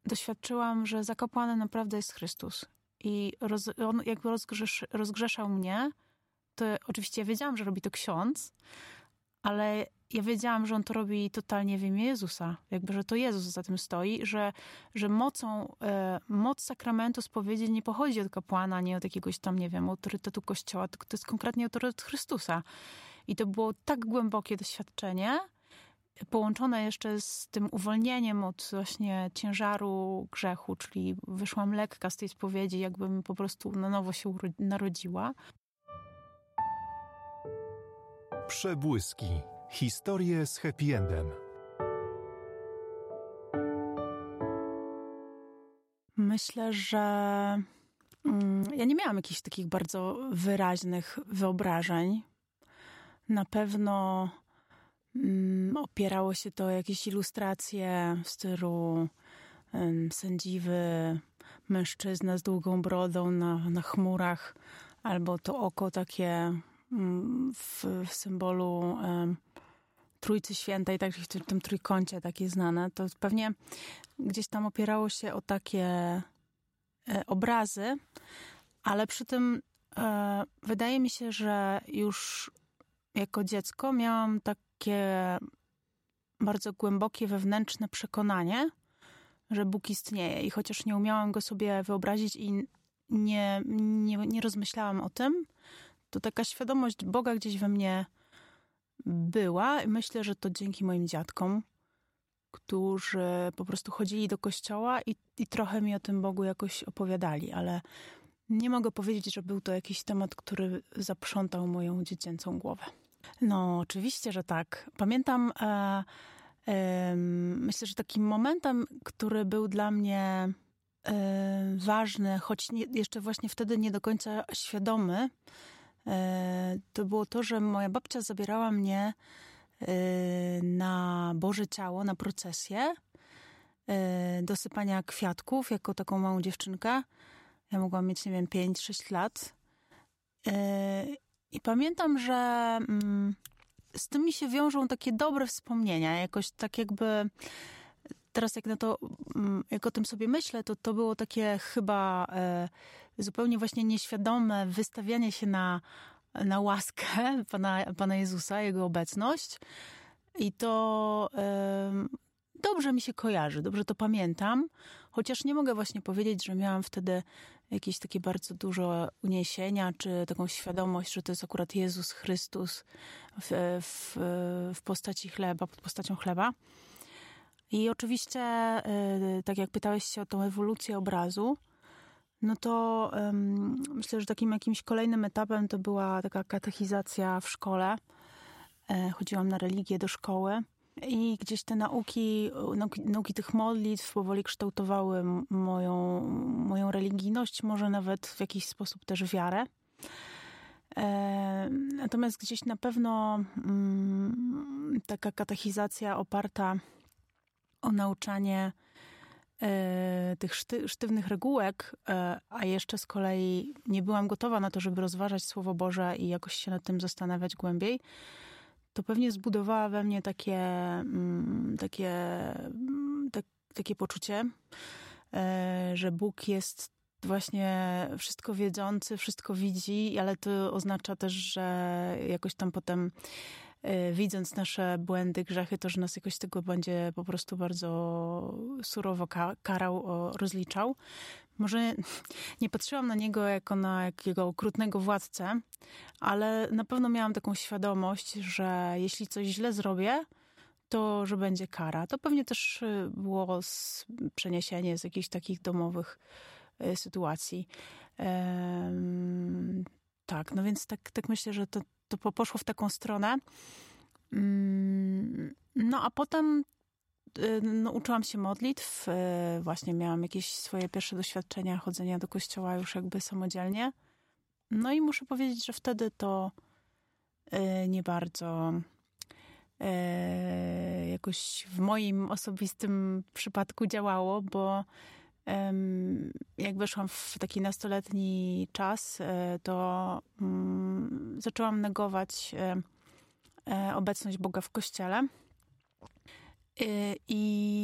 doświadczyłam, że za kapłanem naprawdę jest Chrystus. I on jakby rozgrzeszał mnie. To oczywiście ja wiedziałam, że robi to ksiądz, ale ja wiedziałam, że on to robi totalnie w imię Jezusa. Jakby, że to Jezus za tym stoi, że moc sakramentu spowiedzi nie pochodzi od kapłana, nie od jakiegoś tam, nie wiem, autorytetu Kościoła, tylko to jest konkretnie autorytet Chrystusa. I to było tak głębokie doświadczenie, połączone jeszcze z tym uwolnieniem od właśnie ciężaru grzechu, czyli wyszłam lekka z tej spowiedzi, jakbym po prostu na nowo się narodziła. Przebłyski. Historie z happy endem. Myślę, że ja nie miałam jakichś takich bardzo wyraźnych wyobrażeń. Na pewno opierało się to o jakieś ilustracje w stylu sędziwy mężczyzna z długą brodą na chmurach, albo to oko takie w symbolu Trójcy Świętej, tak w tym trójkącie takie znane. To pewnie gdzieś tam opierało się o takie obrazy, ale przy tym wydaje mi się, że już jako dziecko miałam takie bardzo głębokie wewnętrzne przekonanie, że Bóg istnieje. I chociaż nie umiałam go sobie wyobrazić i nie rozmyślałam o tym, to taka świadomość Boga gdzieś we mnie była. I myślę, że to dzięki moim dziadkom, którzy po prostu chodzili do kościoła i trochę mi o tym Bogu jakoś opowiadali, ale nie mogę powiedzieć, że był to jakiś temat, który zaprzątał moją dziecięcą głowę. No, oczywiście, że tak. Pamiętam, myślę, że takim momentem, który był dla mnie ważny, choć jeszcze właśnie wtedy nie do końca świadomy, to było to, że moja babcia zabierała mnie na Boże Ciało, na procesję do sypania kwiatków, jako taką małą dziewczynkę. Ja mogłam mieć, nie wiem, 5-6 lat. I pamiętam, że z tym mi się wiążą takie dobre wspomnienia. Jakoś tak jakby teraz jak o tym sobie myślę, to było takie chyba zupełnie właśnie nieświadome wystawianie się na łaskę Pana Jezusa, Jego obecność. I to dobrze mi się kojarzy, dobrze to pamiętam. Chociaż nie mogę właśnie powiedzieć, że miałam wtedy jakieś takie bardzo dużo uniesienia, czy taką świadomość, że to jest akurat Jezus Chrystus w postaci chleba, pod postacią chleba. I oczywiście, tak jak pytałeś się o tą ewolucję obrazu, no to myślę, że takim jakimś kolejnym etapem to była taka katechizacja w szkole. Chodziłam na religię do szkoły i gdzieś te nauki tych modlitw powoli kształtowały moją religijność, może nawet w jakiś sposób też wiarę. Natomiast gdzieś na pewno taka katechizacja oparta o nauczanie tych sztywnych regułek, a jeszcze z kolei nie byłam gotowa na to, żeby rozważać Słowo Boże i jakoś się nad tym zastanawiać głębiej, to pewnie zbudowała we mnie takie poczucie, że Bóg jest właśnie wszystko wiedzący, wszystko widzi, ale to oznacza też, że jakoś tam potem widząc nasze błędy, grzechy, to, że nas jakoś z tego będzie po prostu bardzo surowo karał, rozliczał. Może nie patrzyłam na niego jako na jakiego okrutnego władcę, ale na pewno miałam taką świadomość, że jeśli coś źle zrobię, to że będzie kara. To pewnie też było przeniesienie z jakichś takich domowych sytuacji. Tak, no więc tak myślę, że to poszło w taką stronę. No a potem uczyłam się modlitw. Właśnie miałam jakieś swoje pierwsze doświadczenia chodzenia do kościoła już jakby samodzielnie. No i muszę powiedzieć, że wtedy to nie bardzo jakoś w moim osobistym przypadku działało, bo jak weszłam w taki nastoletni czas, to zaczęłam negować obecność Boga w kościele. I